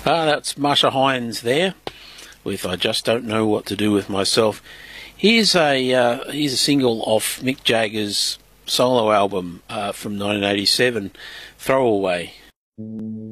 That's Marcia Hines there with I Just Don't Know What to Do With Myself. Here's a single off Mick Jagger's solo album from 1987, Throwaway.